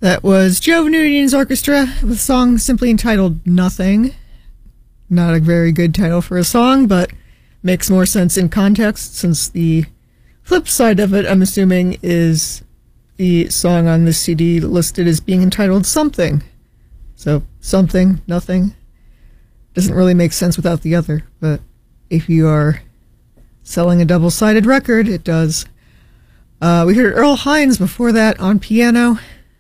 That was Joe Venusian's orchestra with a song simply entitled Nothing. Not a very good title for a song, but makes more sense in context since the flip side of it, I'm assuming, is the song on this CD listed as being entitled Something. So, something, nothing. Doesn't really make sense without the other, but if you are selling a double-sided record, it does. We heard Earl Hines before that on piano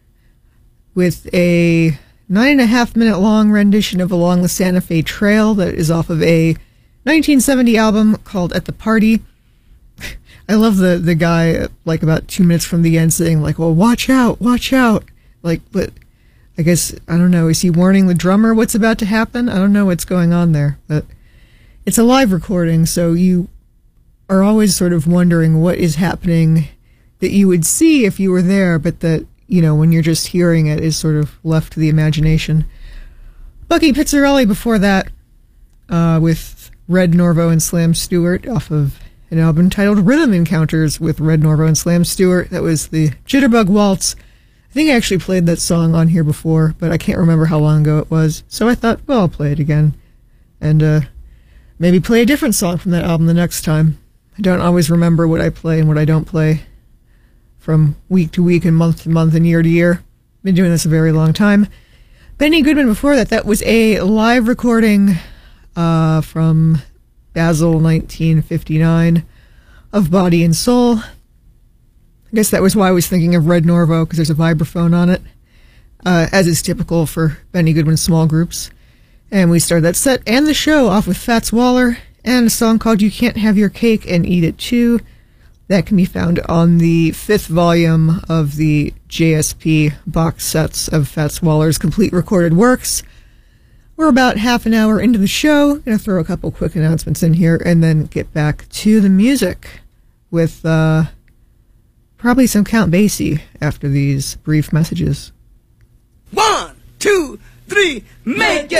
with a 9.5-minute long rendition of Along the Santa Fe Trail that is off of a 1970 album called At the Party. I love the guy, like, about 2 minutes from the end saying, like, well, watch out. Like, but I guess, I don't know, is he warning the drummer what's about to happen? I don't know what's going on there, but it's a live recording, so you are always sort of wondering what is happening that you would see if you were there, but that, you know, when you're just hearing it is sort of left to the imagination. Bucky Pizzarelli before that, with Red Norvo and Slam Stewart off of an album titled Rhythm Encounters with Red Norvo and Slam Stewart. That was the Jitterbug Waltz. I think I actually played that song on here before, but I can't remember how long ago it was. So I thought, well, I'll play it again. And maybe play a different song from that album the next time. I don't always remember what I play and what I don't play from week to week and month to month and year to year. Been doing this a very long time. Benny Goodman before that. That was a live recording from Basel 1959 of Body and Soul. I guess that was why I was thinking of Red Norvo, because there's a vibraphone on it, as is typical for Benny Goodman small groups. And we started that set and the show off with Fats Waller and a song called You Can't Have Your Cake and Eat It Too. That can be found on the 5th volume of the JSP box sets of Fats Waller's complete recorded works. We're about half an hour into the show. Going to throw a couple quick announcements in here and then get back to the music with probably some Count Basie after these brief messages. 1, 2, 3, make it!